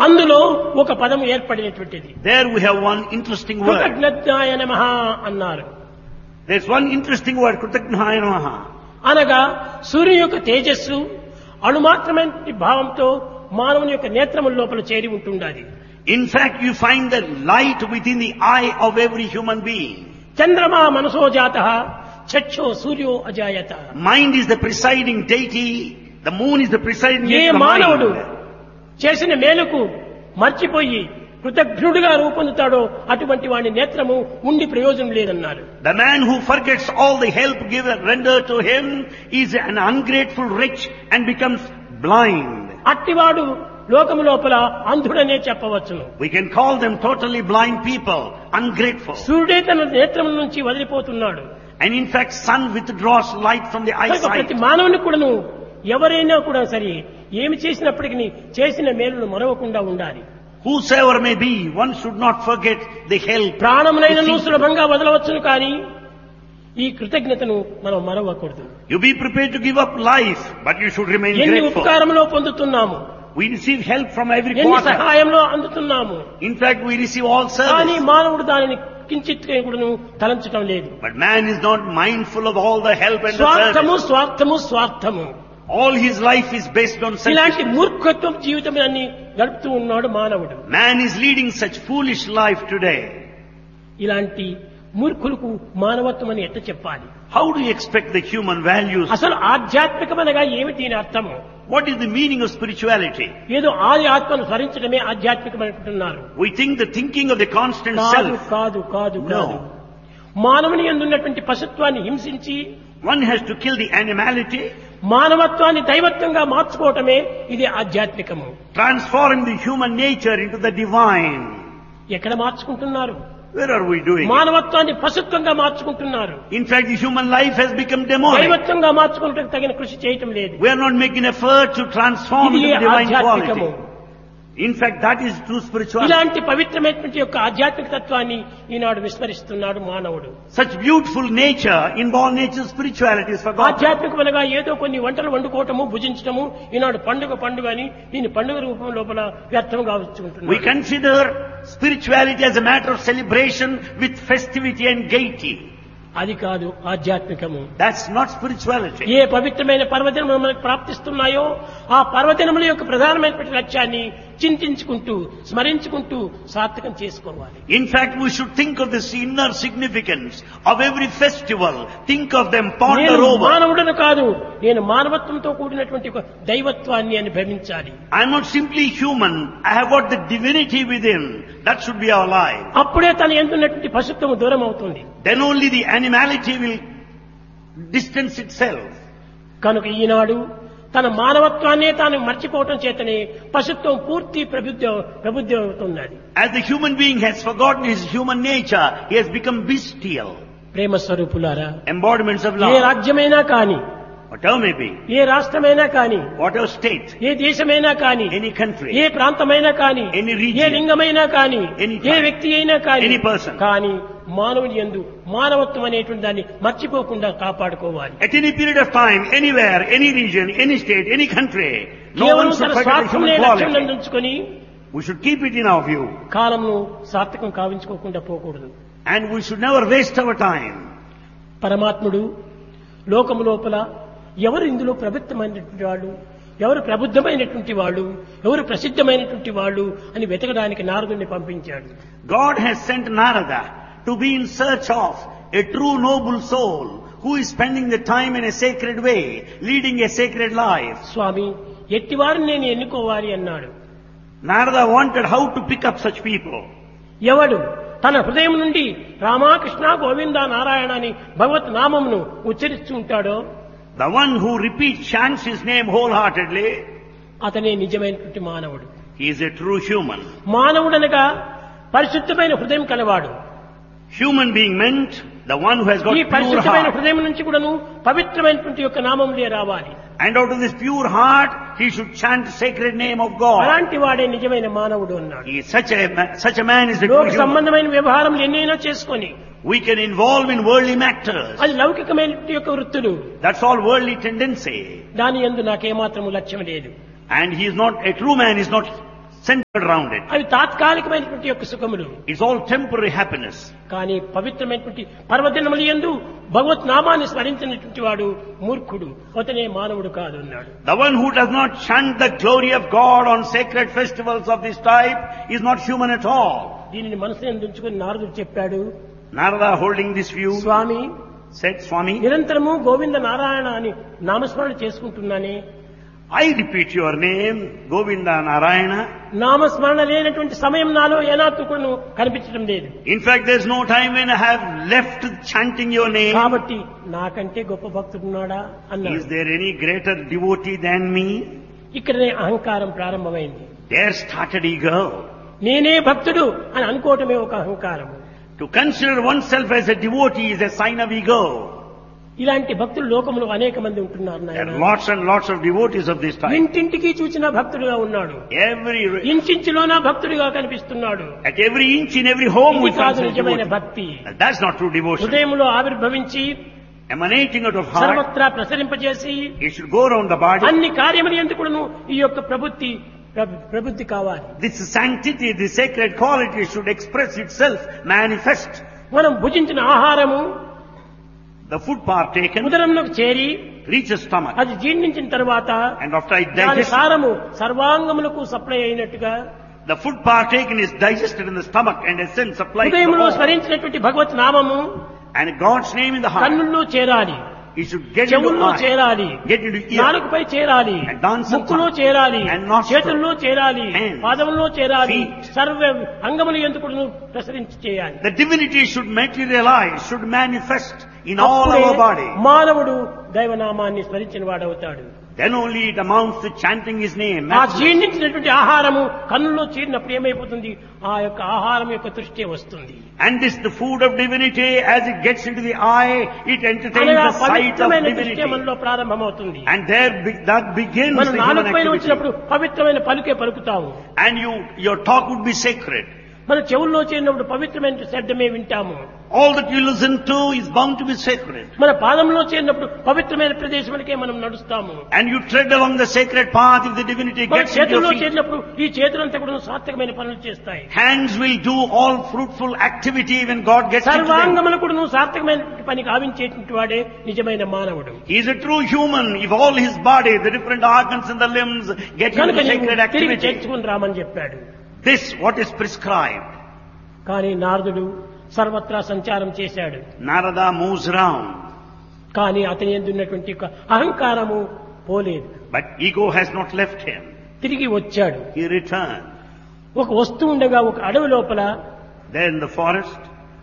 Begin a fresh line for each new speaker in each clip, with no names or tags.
అందులో ఒక పదం ఏర్పడినటువంటిది.
There we have one interesting word.
కృతజ్ఞాయ నమః అన్నారు.
There's one interesting word, Kritagnaaya Namaha.
అనగా సూర్యుని యొక్క తేజస్సు అణుమాత్రమైన భావంతో మానవుని యొక్క నేత్రముల లోపల చేరి ఉంటుండాలి.
In fact, you find the light within the eye of every human being.
చంద్రమా మనసో జాతః చక్షో సూర్యో అజాయత.
Mind is the presiding deity. The moon is the presiding
A
deity of the
మానవుడు
mind.
చేసిన మేలుకు మర్చిపోయి కృతజ్ఞుడిగా రూపొందుతాడో అటువంటి వాడి నేత్రము ఉండి ప్రయోజనం లేదన్నారు.
The man who forgets all the help given rendered to him is an ungrateful wretch and becomes blind.
అట్టివాడు లోకము లోపల అంధుడనే చెప్పవచ్చును.
We can call them totally blind people, ungrateful.
సూర్యుడే తన నేత్రముల నుంచి వదిలిపోతున్నాడు.
And in fact, sun withdraws light from the
కనుక
eyesight.
ప్రతి మానవుని కూడాను ఎవరైనా కూడా సరే ఏమి చేసినప్పటికీ చేసిన మేలును మరవకుండా ఉండాలి.
Whosoever may be, one should not forget the help.
ప్రాణములైనను సులభంగా వదలవచ్చును కానీ ఈ కృతజ్ఞతను మనం మరవకూడదు.
You be prepared to give up life, but you should remain
ఎన్ని
grateful.
ఉపకారంలో పొందుతున్నాము,
We receive help from every
ఎన్ని
quarter.
సహాయంలో అందుతున్నాము,
In fact, we receive all
కానీ
service.
మానవుడు దానిని కించిత్ కూడాను తలంచటం లేదు.
But man is not mindful of all the help and the
స్వార్థము
service.
స్వార్థము స్వార్థము
All his life is based on
ఇలాంటి
selfishness.
మూర్ఖత్వం జీవితం అన్ని గడుపుతూ ఉన్నాడు మానవుడు.
Man is leading such foolish life today.
ఇలాంటి మూర్ఖులకు మానవత్వం అని ఎట్లా చెప్పాలి?
How do you expect the human values?
అసలు ఆధ్యాత్మికమనగా ఏమిటి దీని అర్థము?
What is the meaning of spirituality?
ఏదో ఆది ఆత్మను స్మరించడమే ఆధ్యాత్మికమనుకుంటున్నారు.
We think the thinking of the constant
కాదు
self.
కాదు కాదు
No.
కాదు. మానవుని యందున్నటువంటి పశుత్వాన్ని హింసించి
One has to kill the animality,
మానవత్వాన్ని దైవత్వంగా మార్చుకోవటమే ఇది ఆధ్యాత్మికము.
transform the human nature into the divine.
ఎక్కడ మార్చుకుంటున్నారు?
Where are we doing?
మానవత్వాన్ని పశుత్వంగా మార్చుకుంటున్నారు.
In fact, the human life has become demonic.
దైవత్వంగా మార్చుకుంటే తగిన కృషి చేయటం లేదు.
We are not making effort to transform
ఇది
into divine
ఆధ్యాత్మికము.
quality. In fact, that is true spirituality.
ఇలాంటి పవిత్రమైనటువంటి యొక్క ఆధ్యాత్మిక తత్వాన్ని ఈనాడు విస్మరిస్తున్నాడు మానవుడు.
Such beautiful nature, inborn nature, spirituality is forgotten.
ఆధ్యాత్మికమనగా ఏదో కొన్ని వంటలు వండుకోవటము భుజించటము ఈనాడు పండుగ అని దీని పండుగ రూపం లోపల వ్యర్థం
We
కావచ్చుకుంటున్నాడు.
consider spirituality as a matter of celebration with festivity and gaiety.
అది కాదు ఆధ్యాత్మికము.
That's not spirituality.
ఏ పవిత్రమైన పర్వదినములు మనకు ప్రాప్తిస్తున్నాయో ఆ పర్వదినముల యొక్క ప్రధానమైనటువంటి లక్ష్యాన్ని చింతించుకుంటూ స్మరించుకుంటూ సార్థకం చేసుకోవాలి.
In fact, we should think of this inner significance of every festival. Think of them, ponder
నేను
over.
మానవుడను కాదు, నేను మానవత్వంతో కూడినటువంటి ఒక దైవత్వాన్ని అని భ్రమించాలి.
I'm not simply human. I have got the divinity within. That should be our life.
అప్పుడే తన ఎందున్నటువంటి పశుత్వము దూరం అవుతుంది.
Then only the animality will distance itself.
కనుక ఈనాడు తన మానవత్వాన్నే తాను మర్చిపోవటం చేతనే పశుత్వం పూర్తి ప్రబుద్ధి అవుతున్నది.
As the human being has forgotten his human nature, he has become bestial.
ప్రేమ స్వరూపులారా,
Embodiments of
ఏ
love.
రాజ్యమైనా కాని,
Whatever may be,
ఏ రాష్ట్రమైనా కాని,
whatever state,
ఏ దేశమైనా కాని,
any country,
ఏ ప్రాంతమైనా కాని,
Any region,
ఏ లింగమైనా కాని,
any
ఏ
tribe,
వ్యక్తి అయినా కాని,
any person.
కానీ మానవుని యందు మానవత్వం అనేటువంటి దాన్ని మర్చిపోకుండా కాపాడుకోవాలి.
at any period of time, anywhere, any region, any state, any country, no
కేవలం
one should
తన
forget the
స్వార్థంనే
human
లక్ష్యం
quality.
ఉంచుకొని
We should keep it in our view.
కాలంను సార్థకం కావించుకోకుండా పోకూడదు.
And we should never waste our time.
పరమాత్ముడు లోకము లోపల ఎవరు ఇందులో ప్రబుద్ధమైనటువంటి వాళ్ళు, ఎవరు ప్రబుద్ధమైనటువంటి వాళ్ళు, ఎవరు ప్రసిద్ధమైనటువంటి వాళ్ళు అని వెతకడానికి నారదుని పంపించాడు.
God has sent Narada to be in search of a true noble soul who is spending the time in a sacred way, leading a sacred life.
స్వామి, ఎట్టివారిని నేను ఎన్నుకోవాలి అన్నాడు.
Narada wanted how to pick up such people.
ఎవడు తన హృదయం నుండి రామకృష్ణ గోవింద నారాయణ అని భగవత్ నామమును ఉచ్చరిస్తూ ఉంటాడో,
The one who repeats, chants his name wholeheartedly,
అతనే నిజమైనటువంటి మానవుడు.
he is a true human.
మానవుడనగా పరిశుద్ధమైన హృదయం కలవాడు.
Human being meant the one who has got
ఈ
pure
పరిశుద్ధమైన
heart.
హృదయం నుంచి కూడాను పవిత్రమైనటువంటి యొక్క నామములే రావాలి.
And out of this pure heart, he should chant the sacred name of God.
అలాంటి వాడే నిజమైన మానవుడు అన్నాడు.
He is such a man is a
లోక
true human.
సంబంధమైన వ్యవహారం ఎన్నైనా చేసుకొని
We can involve in worldly matters.
అది లౌకికమైన యొక్క వృత్తులు,
That's all worldly tendency.
దాని యందు నాకేమాత్రము లక్ష్యం లేదు.
And he is not, a true man is not centered around it.
అవి తాత్కాలికమైనటువంటి యొక్క సుఖములు.
It's all temporary happiness.
కానీ పవిత్రమైనటువంటి పర్వదినముల యందు భగవత్ నామాన్ని స్మరించినటువంటి వాడు మూర్ఖుడు, అతనే మానవుడు కాదు అన్నాడు.
The one who does not chant the glory of God on sacred festivals of this type is not human at all.
దీనిని మనసుని ఉంచుకొని నారదుడు చెప్పాడు,
Narada, holding this view,
Swamy
said, Swami,
నిరంతరము గోవింద నారాయణ అని నామస్మరణ చేసుకుంటున్నానే,
I repeat your name, Govinda Narayana.
నామస్మరణ లేనటువంటి సమయం నాలో ఏనాడు కూడా కనిపించడం లేదు.
In fact, there's no time when I have left chanting your name.
కాబట్టి నాకంటే గొప్ప భక్తుడున్నాడా అన్నాడు.
Is there any greater devotee than me?
ఇక్కడనే అహంకారం ప్రారంభమైంది.
There started ego.
నేనే భక్తుడు అని అనుకోవటమే ఒక అహంకారం.
To consider oneself as a devotee is a sign of ego.
ఇలాంటి భక్తులు లోకంలో అనేక మంది ఉంటున్నారు
There are
నాయన.
lots and lots of devotees of this type.
ఇంటింటికి చూసిన భక్తుడుగా ఉన్నాడు, ఇంచించిలోనా భక్తుడిగా కనిపిస్తున్నాడు.
At every inch in every home we
ఇది కాదు
find
నిజమైన
devotee.
భక్తి.
That's not true devotion.
హృదయంలో ఆవిర్భవించి
Emanating out of heart,
సర్వత్రా ప్రసరింపజేసి
it should go around the body.
అన్ని కార్యములు ఎందుకును ఈ యొక్క ప్రబుద్ధి కావాలి.
This sanctity, this sacred quality should express itself, manifest.
మనం భుజించిన ఆహారము
The food partaken
ఉదరంలోకి చేరి
reaches stomach,
అది జీర్ణించిన తర్వాత
and after it
దాని
digests,
సారము సర్వాంగములకు సప్లై అయినట్టుగా
the food partaken is digested in the stomach and is then supplied to the
హృదయంలో
organ.
స్మరించినటువంటి భగవత్ నామము
And God's name in the heart,
కన్నుల్లో చేరాలి,
it should get into
చెవుల్లో
eye,
చేరాలి,
get into ear,
నాలుకపై చేరాలి,
And dance and
ముక్కులో
tongue,
చేరాలి,
and nostril,
చేతుల్లో చేరాలి,
hands,
పాదముల్లో చేరాలి,
feet.
సర్వ అంగములు ఎందుకు ప్రసరించి చేయాలి.
the divinity should materialize, should manifest in all
అప్పుడే
our body.
మానవుడు దైవనామాన్ని స్మరించిన వాడవుతాడు.
Then only it amounts to chanting His name.
ఆ జీర్ణించినటువంటి ఆహారము కన్నుల్లో చేరినప్పుడు ఏమైపోతుంది, ఆ యొక్క ఆహారం యొక్క దృష్టి వస్తుంది.
And this, the food of divinity, as it gets into the eye, it entertains
అనగా
the sight of
పవిత్రమైన దృష్టి
divinity.
మనలో ప్రారంభమవుతుంది.
And there, that begins
మనం
the human
నాలుగు పైన
activity.
వచ్చినప్పుడు పవిత్రమైన పలుకే పలుకుతాము.
And your talk would be sacred.
మన చెవుల్లో చేరినప్పుడు పవిత్రమైన శబ్దమే వింటాము.
All that you listen to is bound to be sacred.
మన పాదంలో చేరినప్పుడు పవిత్రమైన ప్రదేశములకే మనం నడుస్తాము.
And you tread along the sacred path if the divinity
మన
gets into
చేతుల్లో
your feet.
చేరినప్పుడు ఈ చేతులంతా కూడా సార్థకమైన పనులు చేస్తాయి.
Hands will do all fruitful activity when God gets into them.
సర్వాంగములు కూడా సార్థకమైన పని గావించేటువంటి వాడే నిజమైన మానవుడు.
He is a true human if all his body, the different organs and the limbs get into
కనుక
the
నీవు
sacred
తిరిగి
activity.
చేర్చుకుని రామని చెప్పాడు.
This, what is prescribed.
కానీ నారదుడు సర్వత్రా సంచారం చేశాడు.
Narada moves around,
కానీ అతని యందు ఉన్నటువంటి ఒక అహంకారము పోలేదు.
but ego has not left him.
తిరిగి వచ్చాడు.
He returned.
ఒక వస్తువు ఉండగా ఒక అడవి లోపల
There in the forest,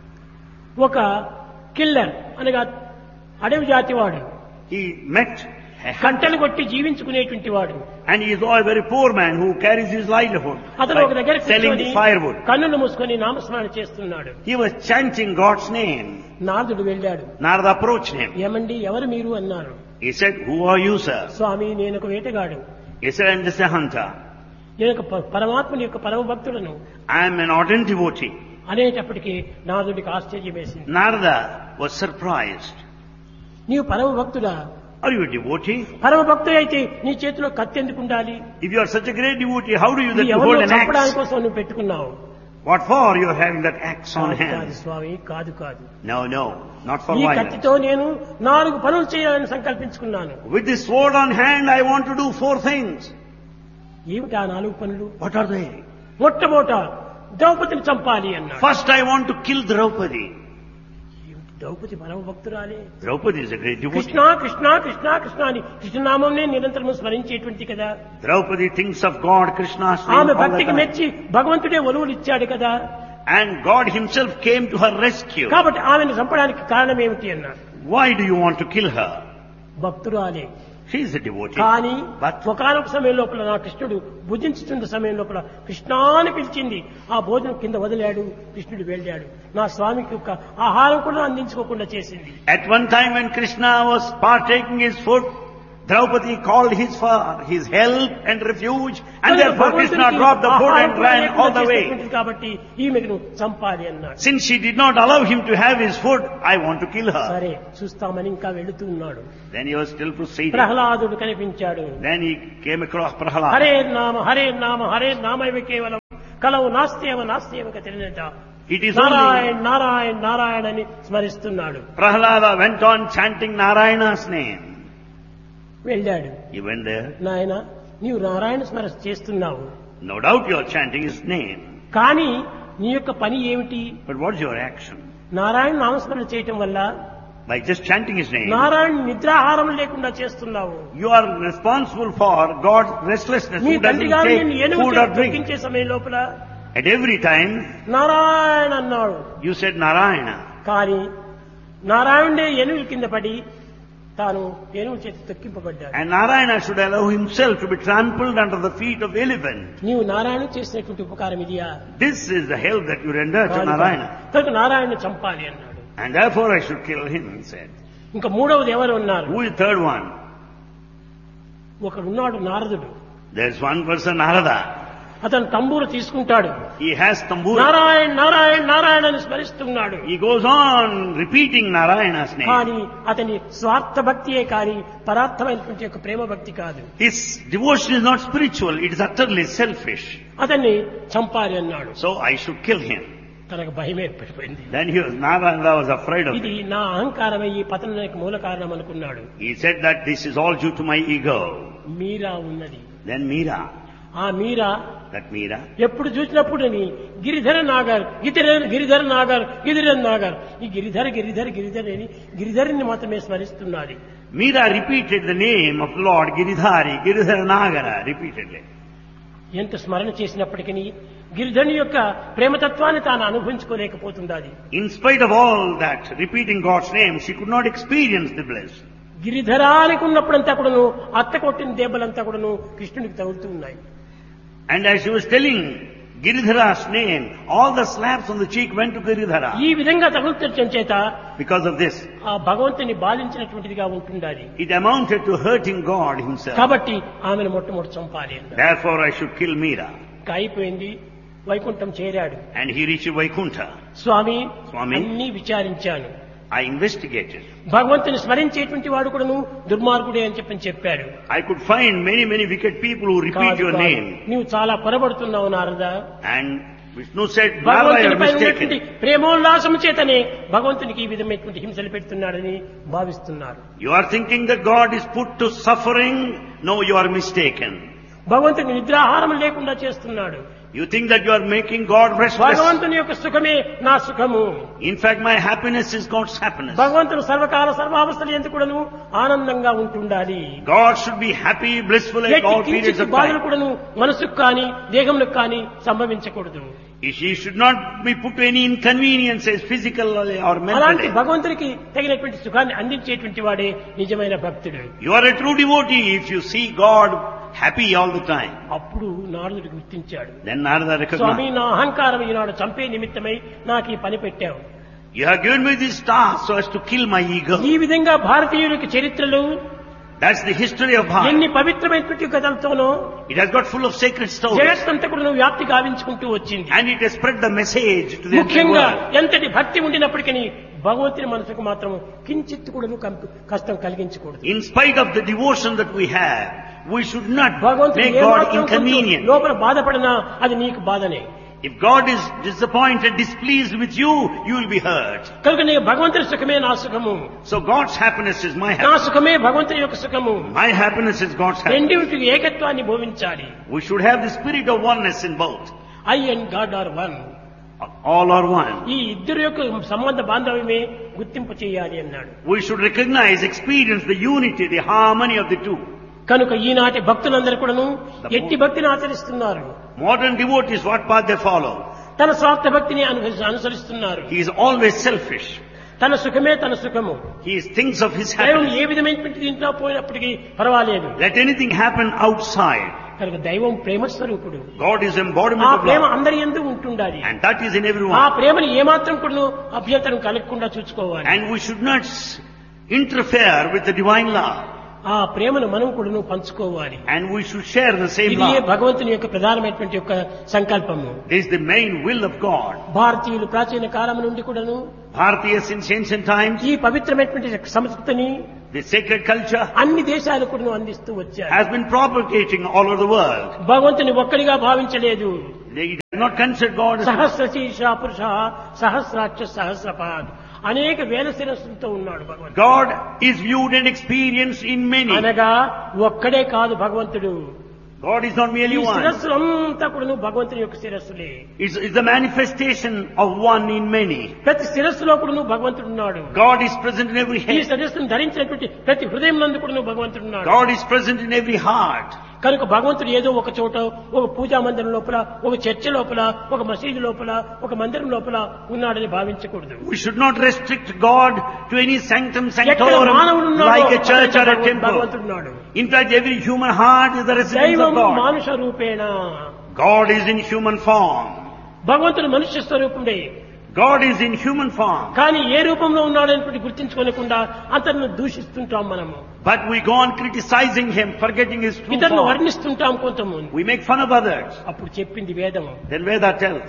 ఒక కిల్లర్ అనగా అడవి జాతివాడు,
he met a hunter.
కంటలు కొట్టి జీవించుకునేటువంటి వాడు.
And he is a very poor man who carries his livelihood
అతను ఒక దగ్గర
by selling
కూర్చొని
firewood.
కన్నులు మూసుకొని నామస్మరణ చేస్తున్నాడు.
He was chanting God's name.
నారదుడు వెళ్ళాడు.
Narada approached him.
ఏమండి ఎవరు మీరు అన్నారు.
He said, "Who are you, sir?"
స్వామి నేను ఒక వేటగాడు,
He said, "I'm just a hunter.
నేను ఒక పరమాత్మని యొక్క పరమ భక్తుడను
I am an ardent devotee."
అనేటప్పటికీ నారదుడికి ఆశ్చర్యం వేసింది.
Narada was surprised.
నీవు పరమ భక్తుడా?
Are you a devotee?
పరమ భక్తుడు అయితే నీ చేతిలో కత్తి ఎందుకు ఉండాలి?
If you are such a great devotee, how do you that you
ఎవరినో
hold an
చంపడానికి
axe?
కోసం నువ్వు పెట్టుకున్నావు.
What for you are having that axe on
కాదు
hand?
స్వామి, కాదు కాదు.
No, not for
ఈ
violence.
కత్తితో నేను 4 పనులు చేయాలని సంకల్పించుకున్నాను.
With this sword on hand, I want to do 4 things.
ఏమిటి ఆ 4 పనులు?
What are they?
మొట్టమొదట ద్రౌపదిని చంపాలి అన్నాడు.
First, I want to kill Draupadi.
Draupadi పరమ భక్తురాలే.
Draupadi is a great devotee.
Krishna Krishna Krishna Krishna అని కృష్ణనామంనే నిరంతరం స్మరించేటువంటి కదా.
Draupadi thinks of God, Krishna's name
ఆమె
all the
భక్తికి
time.
మెచ్చి భగవంతుడే ఒలువులు ఇచ్చాడు కదా.
And God himself came to her rescue.
కాబట్టి ఆమెను చంపడానికి కారణం ఏమిటి అన్నాడు.
Why do you want to kill her?
భక్తురాలే.
She is a devotee.
కానీ
But
ఒకనొక సమయం లోపల నా కృష్ణుడు భుజించుతున్న సమయం లోపల కృష్ణ అని పిలిచింది. ఆ భోజనం కింద వదిలాడు, కృష్ణుడు వెళ్ళాడు. నా స్వామికి ఒక ఆహారం కూడా అందించుకోకుండా చేసింది.
at one time when Krishna was partaking his food, Draupadi called his help and refuge, and therefore Krishna dropped the food and ran all the way.
కాబట్టి ఈమెను చంపాలి అన్నాడు.
Since she did not allow him to have his food, I want to kill her.
సరే చూస్తామని ఇంకా వెళుతూ ఉన్నాడు.
Then he was still proceeding.
ప్రహ్లాదుడు కనిపించాడు.
Then he came across Prahlada.
Hare నామ హరే నామ హరే నామైవ కేవలం కలవు నాస్త్యేవ నాస్త్యేవ తెలియట.
It is
నారాయణ నారాయణ నారాయణ అని స్మరిస్తున్నాడు.
Prahlada went on chanting Narayana's name.
వెళ్ళాడు.
He went there.
నాయన నీవు నారాయణ స్మరణ చేస్తున్నావు,
No doubt you are chanting his name.
కానీ నీ యొక్క పని ఏమిటి?
But what's your action?
Narayana నామస్మరణ చేయటం వల్ల
By just chanting his name,
Narayana నిద్రాహారం లేకుండా చేస్తున్నావు.
you are responsible for God's restlessness,
నీ
who
తండ్రి
doesn't
గారు
take
నిన్ను ఏనుగు
food or drink.
తొక్కించే సమయం లోపల
At every time,
నారాయణ అన్నాడు.
you said Narayana.
కానీ నారాయణుడే ఏనుగుల కింద పడి తాను ఏనుగు చేతి తొక్కింపబడ్డాడు.
And Narayana should allow himself to be trampled under the feet of the elephant.
నీవు నారాయణ చేసినటువంటి ఉపకారం ఇదియా?
This is the help that you render to Narayana.
కనుక నారాయణ చంపాలి అన్నాడు.
And therefore I should kill him, he said.
ఇంకా మూడవది ఎవరు ఉన్నారు?
Who is the third one?
ఒకడున్నాడు నారదుడు.
There's one person, Narada.
అతను తంబూరు తీసుకుంటాడు.
He has tambura.
Narayana Narayana Narayana అని స్మరిస్తున్నాడు.
He goes on repeating Narayana's name.
కానీ అతని స్వార్థ భక్తియే కానీ పరార్థమైనటువంటి యొక్క ప్రేమ భక్తి కాదు.
His devotion is not spiritual, it is utterly selfish.
అతన్ని చంపాలి అన్నాడు.
So I should kill him.
తనకు భయం ఏర్పడిపోయింది.
Then Narada was afraid of
ఇది
it.
నా అహంకారమే ఈ పతనానికి మూల కారణం అనుకున్నాడు.
He said that this is all due to my ego.
మీరా ఉన్నది.
Then Meera,
ఆ మీరా
that Meera,
ఎప్పుడు చూసినప్పుడు గిరిధర నాగర్ గిరిధర నాగర్ గిరిధర నాగర్ ఈ గిరిధర గిరిధర గిరిధర అని గిరిధరిని మాత్రమే స్మరిస్తున్నది.
Meera repeated the name of Lord Giridhari, Giridhara Nagara, repeatedly.
ఎంత స్మరణ చేసినప్పటికీ గిరిధరుని యొక్క ప్రేమతత్వాన్ని తాను అనుభవించుకోలేకపోతుంది.
In spite of all that, repeating God's name, she could not experience the bliss.
గిరిధరానికి ఉన్నప్పుడంతా కూడాను అత్త కొట్టిన దెబ్బలంతా కూడాను కృష్ణునికి తగులుతూ ఉన్నాయి.
And as she was telling Giridhara's name, all the slaps on the cheek went to Giridhara.
ఈ విధంగా తగులుతుండటం చేత
Because of this,
ఆ భగవంతుని బాధించినటువంటిదిగా ఉంటుండాలి.
it amounted to hurting God himself.
కాబట్టి ఆమెను మొట్టమొదటి చంపాలి అన్నారు.
Therefore I should kill Meera.
ఇంకా అయిపోయింది. వైకుంఠం చేరాడు.
And he reached Vaikuntha.
స్వామి
స్వామి,
అన్ని విచారించాను.
I investigated.
భగవంతుని స్మరించేటువంటి వాడు కూడాను దుర్మార్గుడే అని చెప్పాడు.
I could find many wicked people who repeat your name.
నీవు చాలా పొరబడుతున్నావు Narada.
And Vishnu said, Narada, you are
భగవంతునిపై ఉన్నటువంటి
mistaken.
ప్రేమోల్లాసము చేతనే భగవంతునికి ఈ విధమైనటువంటి హింసలు పెడుతున్నాడని భావిస్తున్నారు.
You are thinking that God is put to suffering. No, you are mistaken.
భగవంతుని నిద్రాహారం లేకుండా చేస్తున్నాడు.
You think that you are making God restless.
భగవంతుని యొక్క సుఖమే నా సుఖము.
In fact, my happiness is God's happiness.
భగవంతుడు సర్వకాల సర్వావస్థలు ఎందుకు కూడాను ఆనందంగా ఉంటుండాలి.
God should be happy, blissful at all periods of
బాధలు
time.
కూడాను మనసుకు కానీ దేహంలోకి కానీ సంభవించకూడదు.
He should not be put to any inconveniences, physical or
అలాంటి
mentally.
భగవంతునికి తగినటువంటి సుఖాన్ని అందించేటువంటి వాడే నిజమైన భక్తుడు.
You are a true devotee if you see God happy all the time.
అప్పుడు నారదుడు గుర్తించాడు.
Then Narada
స్వామి
recognized,
నా అహంకారం ఈనాడు చంపే నిమిత్తమై నాకు ఈ పని పెట్టావు.
you have given me this task so as to kill my ego.
ఈ విధంగా భారతీయుడికి చరిత్రలు
That's the history of Bharat.
ఎన్ని పవిత్రమైనటువంటి కథలతోనో
It has got full of sacred stories.
జగత్తంతా కూడా వ్యాప్తి గావించుకుంటూ వచ్చింది.
And it has spread the message to the entire
ముఖ్యంగా
world.
ఎంతటి భక్తి ఉండినప్పటికీ భగవంతుని మనసుకు మాత్రం కించిత్ కూడా కష్టం కలిగించకూడదు.
In spite of the devotion that we have, we should not
భగవంతుడు
make
ఏ
God
మాత్రం కొంచెం
inconvenient.
లోపల బాధపడినా అది నీకు బాధనే.
If God is disappointed, displeased with you, you will be hurt.
కనుక నీ భగవంతుని సుఖమే నా సుఖము,
So God's happiness is my
నా
happiness.
సుఖమే భగవంతుని యొక్క సుఖము.
My happiness is God's happiness.
రెండింటికి ఏకత్వాన్ని భోవించాలి.
We should have the spirit of oneness in both.
I and God are one.
All are one.
ఈ ఇద్దరు యొక్క సంబంధ బాంధవ్యమే గుర్తింపు చేయాలి అన్నాడు.
We should recognize, experience the unity, the harmony of the two.
కనుక ఈనాటి భక్తులందరూ కూడాను ఎట్టి భక్తిని ఆచరిస్తున్నారు.
Modern devotees, what path they follow?
తన స్వార్థ భక్తిని అనుసరిస్తున్నారు.
He is always selfish.
తన సుఖమే తన సుఖము.
He thinks of his
దైవం
happiness.
ఏ విధమైనటువంటి దీంట్లో పోయినప్పటికీ పర్వాలేదు.
Let anything happen outside.
కనుక దైవం ప్రేమ స్వరూపుడు.
God is
ఆ
embodiment of
ప్రేమ
love.
అందరి యందు ఉంటుండాలి.
And that is in
ఆ
everyone.
ప్రేమని ఏమాత్రం కూడా అభ్యంతరం కలగకుండా చూసుకోవాలి.
And we should not interfere with the divine love.
ఆ ప్రేమను మనం కూడా పంచుకోవాలి.
And we should share the same
ఇది
love.
భగవంతుని యొక్క ప్రధానమైనటువంటి యొక్క సంకల్పము.
This is the main will of God.
భారతీయులు ప్రాచీన కాలం నుండి కూడాను
Bharatiya since ancient times,
ఈ పవిత్రమైనటువంటి సంస్కృతిని
the sacred culture
అన్ని దేశాలు కూడా అందిస్తూ వచ్చారు.
has been propagating all over the world.
భగవంతుని ఒక్కడిగా భావించలేదు.
They did not consider God as
సహస్ర శీర్ష పురుష సహస్రాక్ష సహస్రపాద్ అనేక వేల శిరస్సులతో ఉన్నాడు భగవంతుడు.
God is viewed and experienced in many.
అనగా ఒక్కడే కాదు భగవంతుడు.
God is not merely
ఈ
one.
శిరస్సులంతా కూడా భగవంతుని యొక్క శిరస్సులే.
It's the manifestation of one in many.
ప్రతి శిరస్సులో కూడా భగవంతుడు ఉన్నాడు.
God is present in every
ఈ
head.
శిరస్సును ధరించినటువంటి ప్రతి హృదయం నందు కూడా భగవంతుడు ఉన్నాడు.
God is present in every heart.
కనుక భగవంతుడు ఏదో ఒక చోట ఒక పూజా మందిరం లోపల ఒక చర్చ లోపల ఒక మసీదు లోపల ఒక మందిరం లోపల ఉన్నాడని భావించకూడదు.
We should not restrict God to any sanctum
ఎక్కడ
sanctorum
మానవుడు ఉన్నాడో
like a church or a
అక్కడ
temple.
భగవంతుడు ఉన్నాడు.
In fact, every human heart is the residence of
దైవము
God.
మానుష రూపేణ.
God is in human form.
భగవంతుడు మనుష్య స్వరూపుడే.
God is in human form.
కానీ ఏ రూపంలో ఉన్నాడని గుర్తించుకోలేకుండా అతన్ని దూషిస్తుంటాం మనము.
But we go on criticizing him, forgetting his true
ఇతరులను
form.
వర్ణిస్తుంటాం కొంతమంది.
We make fun of others.
అప్పుడు చెప్పింది వేదము.
Then Veda tells,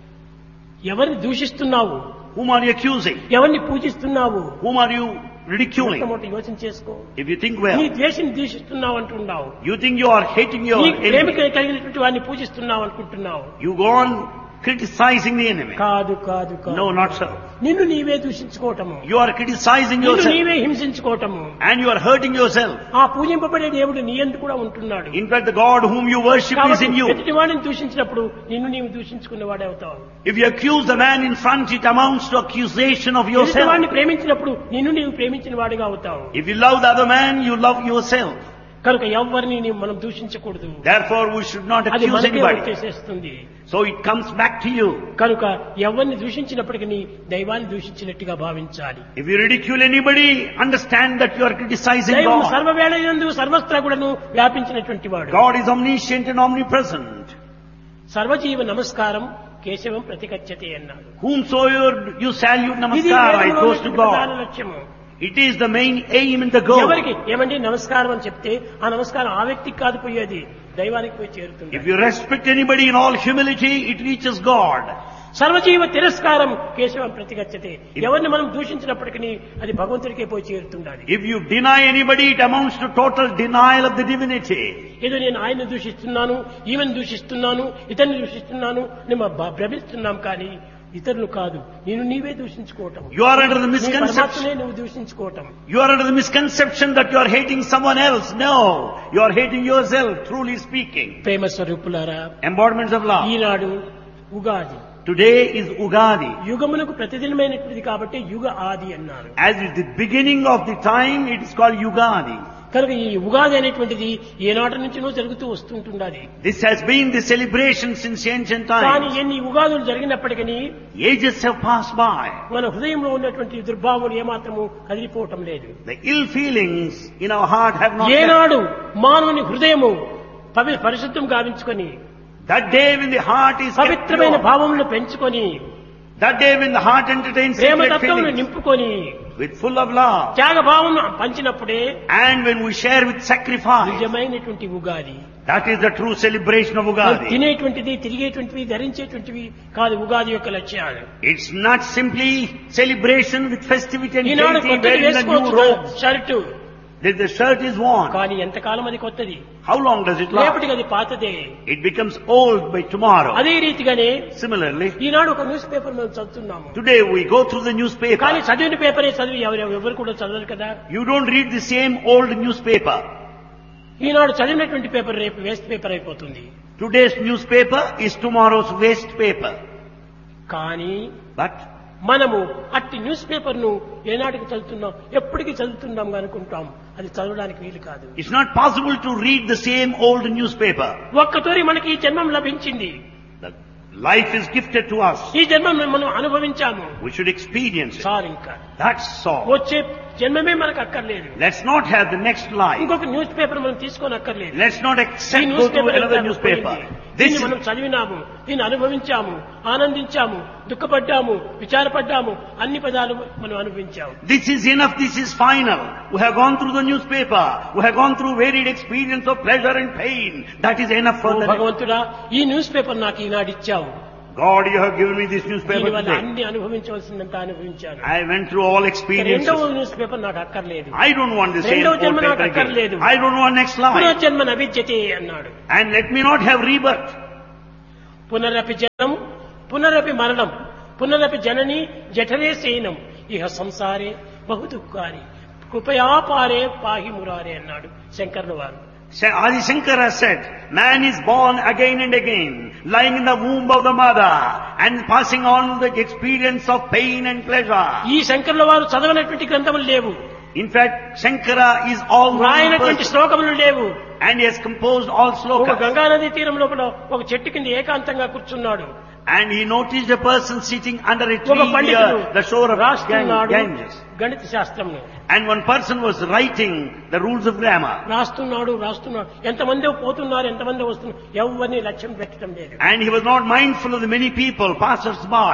ఎవరిని దూషిస్తున్నావు,
whom are you accusing?
ఎవరిని పూజిస్తున్నావు,
Whom are you ridiculing?
మొట్టమొదటి యోచన చేసుకో.
If you think
నీ
well,
ద్వేషిని దూషిస్తున్నావు అంటున్నావు.
you think you are hating your
నీ
enemy.
ప్రేమిక కలిగినటువంటి వాడిని పూజిస్తున్నావు అనుకుంటున్నావు.
You go on criticizing the enemy.
కాదు కాదు కాదు.
No, not so.
నిన్ను నీవే దూషించుకోవటము,
You are criticizing
నిన్ను
yourself
నీవే హింసించుకోవటము.
and you are hurting yourself.
ఆ పూజింపబడే దేవుడు నీ యందు కూడా ఉంటున్నాడు.
In fact, the God whom you worship is
కాబట్టి
in you.
ఎదుటి వాడిని దూషించినప్పుడు నిన్ను నీవు దూషించుకున్న వాడే అవుతావు.
If you accuse the man in front, it amounts to accusation of
ఎదుటి
yourself.
వాడిని ప్రేమించినప్పుడు నిన్ను నీవు ప్రేమించిన వాడిగా అవుతావు.
If you love the other man, you love yourself.
కనుక ఎవరిని మనం దూషించకూడదు.
Therefore, we should not
అది
accuse
మనకే
anybody.
వచ్చేసేస్తుంది.
So it comes back to you.
కనుక ఎవరిని దూషించినప్పటికీ దైవాన్ని దూషించినట్టుగా భావించాలి.
If you ridicule anybody, understand that you are criticizing
దైవం
God.
సర్వవేళయందు సర్వస్త్రగుడను వ్యాపించినటువంటి వాడు.
God is omniscient and omnipresent.
సర్వజీవ నమస్కారం కేశవం ప్రతిగచ్చతే అన్నాడు.
Whomsoever you salute
ఇది
namaskara, it
వేదంలో
goes to
ప్రధాన
God.
లక్ష్యము.
It is the main aim and the goal.
ఎవరికి ఏమండి నమస్కారం అని చెప్తే ఆ నమస్కారం ఆ వ్యక్తికి కాదు పోయేది, దైవానికి పోయి చేరుతుంది.
If you respect anybody in all humility, it reaches God.
సర్వజీవ తిరస్కారం కేశవం ప్రతిగచ్చతే. ఎవరిని మనం దూషించినప్పటికీ అది భగవంతుడికే పోయి చేరుతుండాలి.
If you deny anybody, it amounts to total denial of the divinity.
ఏదో నేను ఆయన్ని దూషిస్తున్నాను, ఈమెను దూషిస్తున్నాను, ఇతన్ని దూషిస్తున్నాను మేము భ్రమిస్తున్నాం కానీ ఇతరులు కాదు, నేను నీవే దూషించుకోవటం.
You are under the
నీ
misconception.
పరమాత్మనే నువ్వు దూషించుకోవటం.
You are under the misconception that you are hating someone else. No, you are hating yourself, truly speaking.
ప్రేమ స్వరూపులారా,
Embodiments of love.
Eenadu Ugadi.
Today is Ugadi.
యుగమునకు ప్రతిదినమైనటువంటిది కాబట్టి యుగ ఆది అన్నారు.
As is the beginning of the time, it is called Ugadi.
కనుక ఈ ఉగాది అనేటువంటిది ఏనాటి నుంచినో జరుగుతూ వస్తుంటున్నది.
This has been the celebration since ancient
కానీ
times.
ఎన్ని ఉగాదులు జరిగినప్పటికీ
Ages have passed by.
మన హృదయంలో ఉన్నటువంటి దుర్భావాలు ఏమాత్రము కదిలిపోవటం లేదు.
The ill feelings in our heart have not left.
ఏనాడు మానవుని హృదయము పరిశుద్ధం గావించుకొని
That day when the heart is kept
పవిత్రమైన
pure,
భావములను పెంచుకొని
that day when the heart entertains sacred
ప్రేమతత్వమును
feelings
నింపుకొని
with full of love,
త్యాగభావమును పంచినప్పుడే
and when we share with sacrifice,
నిజమైనటువంటి Ugadi.
that is the true celebration of
మనం
Ugadi.
తినేటువంటిది, తిరిగేటువంటివి, ధరించేటువంటివి కాదు ఉగాది యొక్క లక్ష్యాలు.
It's not simply celebration with festivity and
Eenadu
gaiety,
కొత్తది
wearing a new
వేసుకోవచ్చు
robe.
Shirt,
That the shirt is worn.
కానీ ఎంతకాలం అది కొత్తది,
How long does it last?
రేపటికి అది పాతదే.
It becomes old by tomorrow.
అదే రీతిగానే
Similarly,
ఈనాడు ఒక న్యూస్ పేపర్ మనం చదువుతున్నాము.
today we go through the
కానీ
newspaper.
చదివిన పేపరే చదివి ఎవరు కూడా చదవరు కదా.
You don't read the same old newspaper.
ఈనాడు చదివినటువంటి పేపర్ రేపు వేస్ట్ పేపర్ అయిపోతుంది.
Today's newspaper is tomorrow's waste paper.
కానీ
But
మనము అట్టి న్యూస్ పేపర్ ను ఏనాటికి చదువుతున్నాం, ఎప్పటికీ చదువుతున్నాం అనుకుంటాం. అది చదవడానికి వీలు కాదు.
it's not possible to read the same old newspaper.
ఒక్కతోరి మనకి ఈ జన్మం లభించింది.
The life is gifted to us.
ఈ జన్మం మనం అనుభవించాము.
We should experience it.
చాలు ఇంకా
That's all.
వచ్చే జన్మమే మనకు అక్కర్లేదు.
Let's not have the next life.
ఇంకొక న్యూస్ పేపర్ మనం తీసుకొని అక్కర్లేదు.
Let's not
ఈ
accept go
news
to
paper
another newspaper. This
దీన్ని
is,
మనం చదివినాము, దీన్ని అనుభవించాము, ఆనందించాము, దుఃఖపడ్డాము, విచారపడ్డాము, అన్ని పదాలు మనం అనుభవించాము.
this is enough, this is final. We have gone through the newspaper. We have gone through varied experience of pleasure and pain. That is enough
oh
for the
భగవంతుడా, ఈ news paper నాకు ఈనాడు ఇచ్చావు.
God, you have given me this newspaper
దీనివల్ల
today.
అన్ని అనుభవించవలసిందంతా అనుభవించాను.
I went through all experiences.
రెండవ news paper నాకు అక్కర్లేదు.
I don't want the same
రెండవ
old
జన్మ నాకు
paper
అక్కర్లేదు.
again. I don't want next life.
పునర్జన్మ నవిద్యతే అన్నాడు.
And let me not have rebirth.
పునరపి జనం పునరపి మరణం పునరపి జనని జఠరే శయనం ఇహ సంసారే బహు దుఃఖాని కృపయా పారే పాహి మురారే అన్నాడు శంకరుల వారు.
Adi Shankara said, man is born again and again, lying in the womb of the mother and passing on the experience of pain and pleasure.
ఈ శంకరుల వారు చదవనటువంటి గ్రంథములు లేవు,
In fact, Shankara is all
రాయనటువంటి శ్లోకములు లేవు.
and he has composed all
ఒక
slokas.
గంగానది తీరం లోపల ఒక చెట్టు కింద ఏకాంతంగా కూర్చున్నాడు.
And he noticed a person sitting under a
ఒక
tree
పండితుడు
near the shore of
రాస్తున్నాడు
Ganges.
గణిత శాస్త్రమును.
And one person was writing the rules of grammar.
రాస్తున్నాడు. ఎంతమంది పోతున్నారు, ఎంతమంది వస్తున్నారు, ఎవరిని లక్ష్యం పెట్టడం లేదు.
And he was not mindful of the many people, passers-by.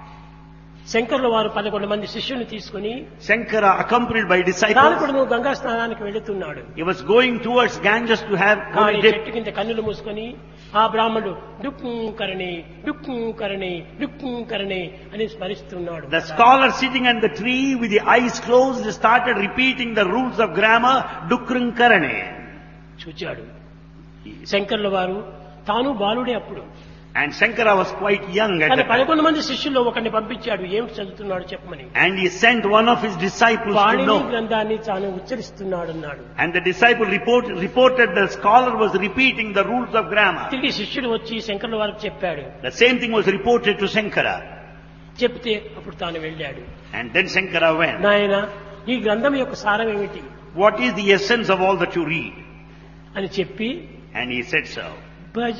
శంకరుల వారు 11 మంది శిష్యుల్ని తీసుకుని
Shankara, accompanied by disciples,
తాలకుడు Ganga స్నానానికి వెళుతున్నాడు.
he was going towards Ganges to have
కానీ
dip.
చెట్టు కింద కన్నులు మూసుకొని ఆ బ్రాహ్మణుడు డుక్కరణి డుక్కరణి డుక్కరణి అని స్మరిస్తున్నాడు.
The scholar sitting on the tree with the eyes closed started repeating the rules of grammar, Dukrun Karane.
చూచాడు శంకరుల వారు. తాను బాలుడే అప్పుడు.
And Shankara was quite young at
కానీ
that time.
11 మంది శిష్యుల్లో ఒకరిని పంపించాడు ఏమిటి చదువుతున్నాడు చెప్పమని.
And he sent one of his disciples to
Panini
know.
గ్రంథాన్ని తాను ఉచ్చరిస్తున్నాడు అన్నాడు.
And the disciple reported the scholar was repeating the rules of grammar.
తిరిగి శిష్యుడు వచ్చి శంకరుల వారికి చెప్పాడు.
The same thing was reported to Shankara.
చెప్తే అప్పుడు తాను వెళ్ళాడు.
And then Shankara went.
నాయన, ఈ గ్రంథం యొక్క సారం ఏమిటి
What is the essence of all that you read?
అని చెప్పి
And he said so.
Bhaja